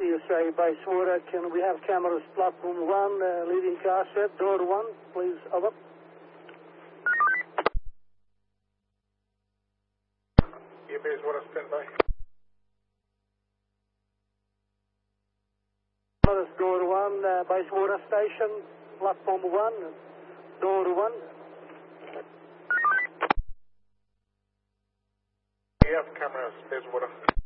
USA Basewater. Can we have cameras platform 1, leading car set, door 1, please, over. Yeah, Basewater, standby. Cameras, door 1, Basewater Station, platform 1, door 1. We have cameras, Basewater.